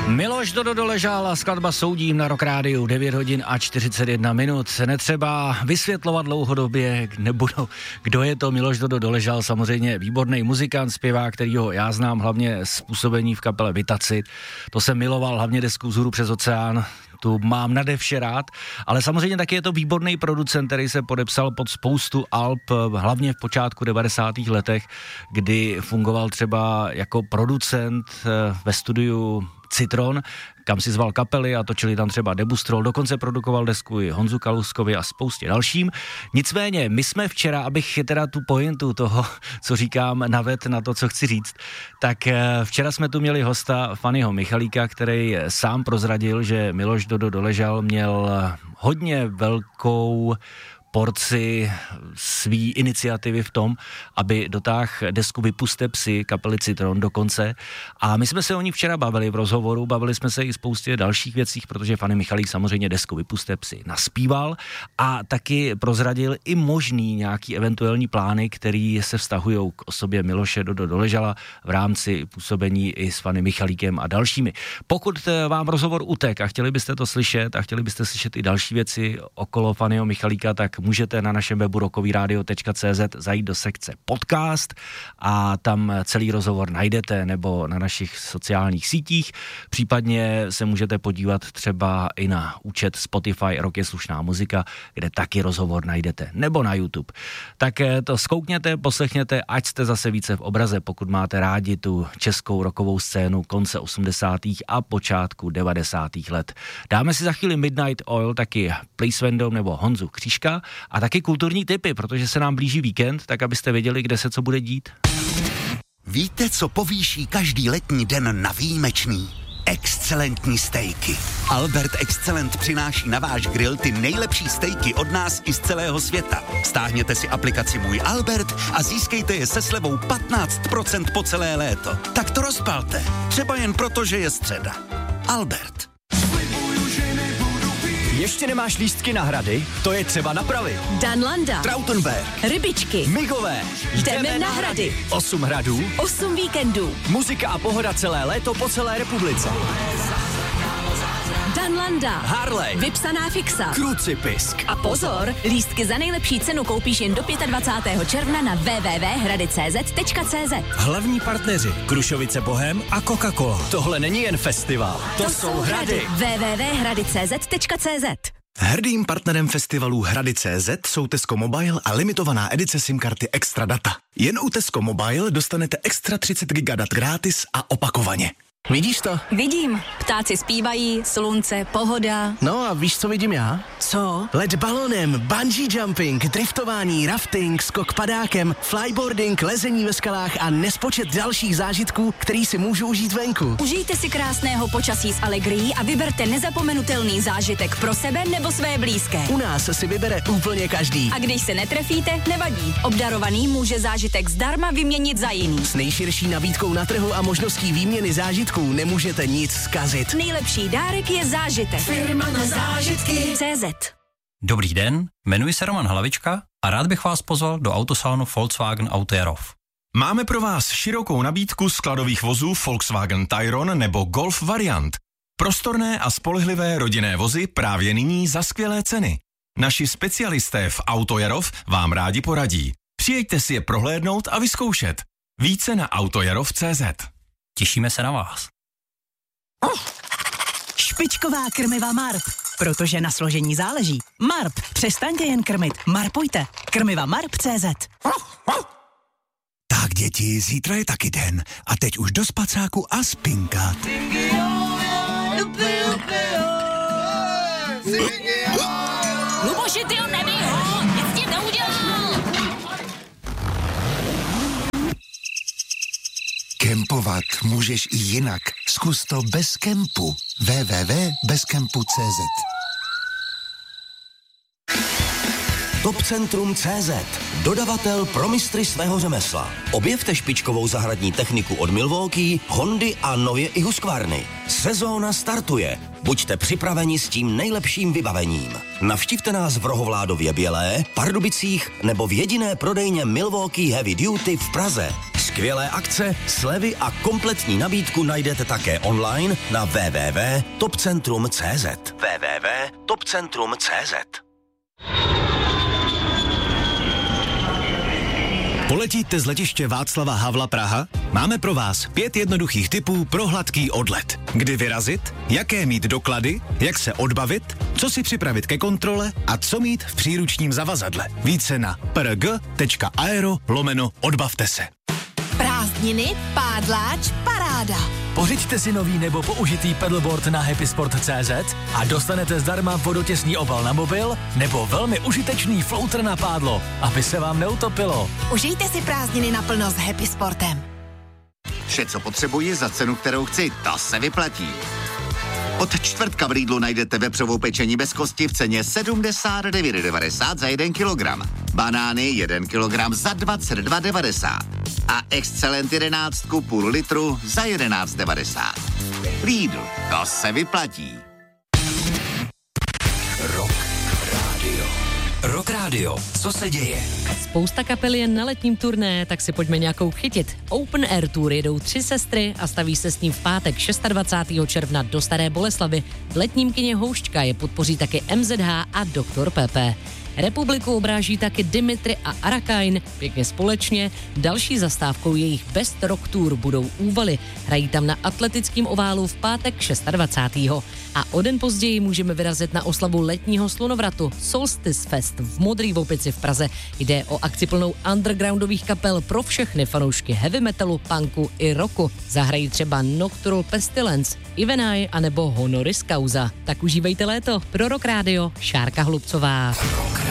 Miloš Doležal a skladba Soudím na Rock Rádiu, 9 hodin a 41 minut. Netřeba vysvětlovat dlouhodobě, nebudu, kdo je to Miloš Doležal, samozřejmě výborný muzikant, zpěvák, kterýho já znám hlavně z působení v kapele Vitacit. To jsem miloval, hlavně desku Vzhůru přes oceán, tu mám nade vše rád, ale samozřejmě taky je to výborný producent, který se podepsal pod spoustu alb, hlavně v počátku 90. letech, kdy fungoval třeba jako producent ve studiu Citron, kam si zval kapely a točili tam třeba Debustrol, dokonce produkoval desku i Honzu Kalouskovi a spoustě dalším. Nicméně, my jsme včera, abych teda tu pointu toho, co říkám, navedl na to, co chci říct, tak včera jsme tu měli hosta Fannyho Michalíka, který sám prozradil, že Miloš Doležal měl hodně velkou porci svý iniciativy v tom, aby dotáhl desku Vypuste psy kapely Citron do konce. A my jsme se o ní včera bavili v rozhovoru, bavili jsme se i spoustě dalších věcí, protože Fanny Michalík samozřejmě desku Vypuste psy naspíval a taky prozradil i možný nějaký eventuální plány, který se vztahují k osobě Miloše Doležala v rámci působení i s Fanny Michalíkem a dalšími. Pokud vám rozhovor utek a chtěli byste to slyšet a chtěli byste slyšet i další věci okolo Fannyho Michalíka, tak můžete na našem webu rockovyradio.cz zajít do sekce podcast a tam celý rozhovor najdete, nebo na našich sociálních sítích. Případně se můžete podívat třeba i na účet Spotify Rock je slušná muzika, kde taky rozhovor najdete, nebo na YouTube. Tak to zkoukněte, poslechněte, ať jste zase více v obraze, pokud máte rádi tu českou rockovou scénu konce 80. a počátku 90. let. Dáme si za chvíli Midnight Oil, taky Please Vendom nebo Honzu Křížka a taky kulturní tipy, protože se nám blíží víkend, tak abyste věděli, kde se co bude dít. Víte, co povýší každý letní den na výjimečný? Excelentní stejky. Albert Excellent přináší na váš grill ty nejlepší stejky od nás i z celého světa. Stáhněte si aplikaci Můj Albert a získejte je se slevou 15% po celé léto. Tak to rozpalte. Třeba jen proto, že je středa. Albert. Ještě nemáš lístky na hrady? To je třeba napravit. Danlanda, Trautenberg, Rybičky, Migové. Jdeme na hrady. 8 hradů, 8 víkendů. muzika a pohoda celé léto po celé republice. Danlanda, Harley, vypsaná fixa. Krucipisk. A pozor, lístky za nejlepší cenu koupíš jen do 25. června na www.hradicz.cz. Hlavní partneři Krušovice Bohem a Coca-Cola. Tohle není jen festival, to jsou hrady. www.hradicz.cz. Hrdým partnerem festivalů Hrady.cz jsou Tesco Mobile a limitovaná edice SIM karty Extra Data. Jen u Tesco Mobile dostanete extra 30 GB dat gratis a opakovaně. Vidíš to? Vidím. Ptáci zpívají, slunce, pohoda. No a víš, co vidím já? Co? Let balonem, bungee jumping, driftování, rafting, skok padákem, flyboarding, lezení ve skalách a nespočet dalších zážitků, který si můžu užít venku. Užijte si krásného počasí s Allegrií a vyberte nezapomenutelný zážitek pro sebe nebo své blízké. U nás si vybere úplně každý. A když se netrefíte, nevadí. Obdarovaný může zážitek zdarma vyměnit za jiný. S nejširší nabídkou na trhu a možností výměny zážitků nemůžete nic zkazit. Nejlepší dárek je zážitek. Firma na zážitky. CZ. Dobrý den, jmenuji se Roman Hlavička a rád bych vás pozval do autosalonu Volkswagen Auto Jarov. Máme pro vás širokou nabídku skladových vozů Volkswagen Tayron nebo Golf variant. Prostorné a spolehlivé rodinné vozy právě nyní za skvělé ceny. Naši specialisté v Auto Jarov vám rádi poradí. Přijeďte si je prohlédnout a vyzkoušet. Více na autojarov.cz. Těšíme se na vás. Špičková krmiva Marp, protože na složení záleží. Marp, přestaňte jen krmit, marpujte. Krmiva Marp.cz. Tak děti, zítra je taky den. A teď už do spacáku a spinkat. Luboši, ty ho nebij ho, nic ti neudělal. Kempovat můžeš i jinak. Zkus to bez kempu. www.bezkempu.cz. Topcentrum.cz, dodavatel pro mistry svého řemesla. Objevte špičkovou zahradní techniku od Milwaukee, Hondy a nově i Husqvarny. Sezóna startuje. Buďte připraveni s tím nejlepším vybavením. Navštivte nás v Rohovládově Bělé, Pardubicích nebo v jediné prodejně Milwaukee Heavy Duty v Praze. skvělé akce, slevy a kompletní nabídku najdete také online na www.topcentrum.cz. www.topcentrum.cz. Poletíte z letiště Václava Havla Praha? Máme pro vás 5 jednoduchých tipů pro hladký odlet. Kdy vyrazit, jaké mít doklady, jak se odbavit, co si připravit ke kontrole a co mít v příručním zavazadle. Více na prg.aero/odbavte se. Prázdniny, pádláč, paráda. Pořiďte si nový nebo použitý pedalboard na happysport.cz a dostanete zdarma vodotěsný obal na mobil nebo velmi užitečný floater na pádlo, aby se vám neutopilo. Užijte si prázdniny naplno s Happy Sportem. Vše, co potřebuji za cenu, kterou chci, to se vyplatí. Od čtvrtka v Lidlu najdete vepřovou pečení bez kosti v ceně 79,90 za 1 kilogram. Banány 1 kilogram za 22,90. A Excellent 11 půl litru za 11,90. Lidl, to se vyplatí. Rock Radio. Co se děje? Spousta kapel je na letním turné, tak si pojďme nějakou chytit. Open Air Tour jedou 3 sestry a staví se s ním v pátek 26. června do Staré Boleslavi. V letním kině Houšťka je podpoří taky MZH a Dr. Pepe. Republiku obráží taky Dimitri a Arakain, pěkně společně. Další zastávkou jejich Best Rock Tour budou Úvaly. Hrají tam na atletickém oválu v pátek 26. A o den později můžeme vyrazit na oslavu letního slunovratu Solstice Fest v Modrý Vopici v Praze. Jde o akci plnou undergroundových kapel pro všechny fanoušky heavy metalu, punku i rocku. Zahrají třeba Nocturnal Pestilence, Ivenai anebo Honoris Causa. Tak užívejte léto. Pro Rock Radio Šárka Hlubcová.